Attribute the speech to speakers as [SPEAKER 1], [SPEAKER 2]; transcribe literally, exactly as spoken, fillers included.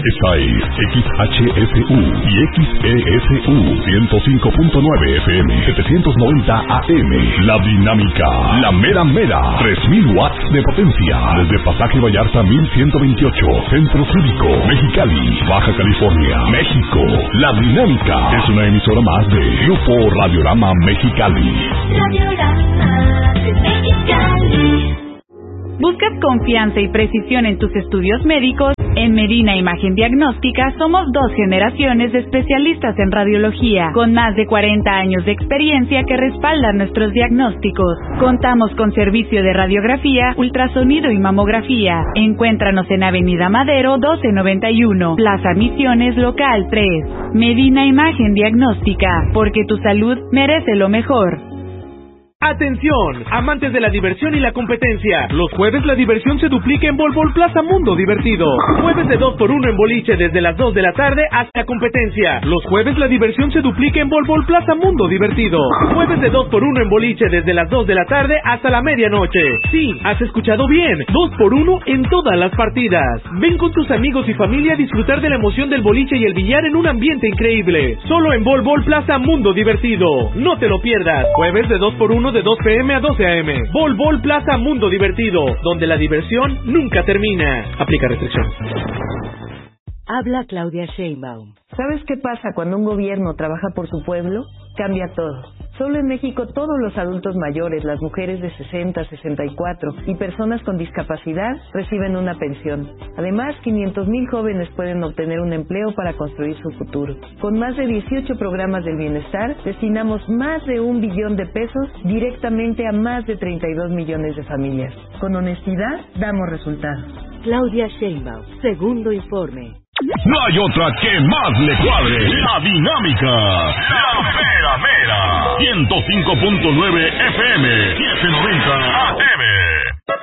[SPEAKER 1] Esta es X H S U y X E S U ciento cinco punto nueve F M, setecientos noventa A M. La Dinámica, la mera mera, tres mil watts de potencia. Desde Pasaje Vallarta mil ciento veintiocho, Centro Cívico, Mexicali, Baja California, México. La Dinámica es una emisora más de Grupo Radiorama Mexicali.
[SPEAKER 2] Radiorama de Mexicali.
[SPEAKER 3] ¿Buscas confianza y precisión en tus estudios médicos? En Medina Imagen Diagnóstica somos dos generaciones de especialistas en radiología, con más de cuarenta años de experiencia que respaldan nuestros diagnósticos. Contamos con servicio de radiografía, ultrasonido y mamografía. Encuéntranos en Avenida Madero doce noventa y uno, Plaza Misiones Local tres. Medina Imagen Diagnóstica, porque tu salud merece lo mejor.
[SPEAKER 4] ¡Atención! Amantes de la diversión y la competencia. Los jueves la diversión se duplica en Bol Bol Plaza Mundo Divertido. Jueves de dos por uno en boliche desde las dos de la tarde hasta competencia. Los jueves la diversión se duplica en Bol Bol Plaza Mundo Divertido. Jueves de dos por uno en boliche desde las dos de la tarde hasta la medianoche. Sí, has escuchado bien. dos por uno en todas las partidas. Ven con tus amigos y familia a disfrutar de la emoción del boliche y el billar en un ambiente increíble. Solo en Bol Bol Plaza Mundo Divertido. No te lo pierdas. Jueves de dos por uno de dos p m a doce a m. Bol Bol Plaza Mundo Divertido, donde la diversión nunca termina. Aplica restricciones.
[SPEAKER 5] Habla Claudia Sheinbaum.
[SPEAKER 6] ¿Sabes qué pasa cuando un gobierno trabaja por su pueblo? Cambia todo. Solo en México todos los adultos mayores, las mujeres de sesenta, sesenta y cuatro y personas con discapacidad reciben una pensión. Además, quinientos mil jóvenes pueden obtener un empleo para construir su futuro. Con más de dieciocho programas del bienestar, destinamos más de un billón de pesos directamente a más de treinta y dos millones de familias. Con honestidad, damos resultados.
[SPEAKER 5] Claudia Sheinbaum, segundo informe.
[SPEAKER 1] No hay otra que más le cuadre. La Dinámica. La mera mera. ciento cinco punto nueve F M. setecientos noventa A M.